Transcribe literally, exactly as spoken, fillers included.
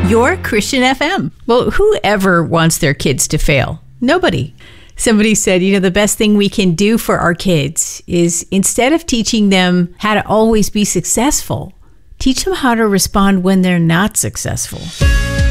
Your Christian F M. Well, whoever wants their kids to fail? Nobody. Somebody said, you know, the best thing we can do for our kids is instead of teaching them how to always be successful, teach them how to respond when they're not successful.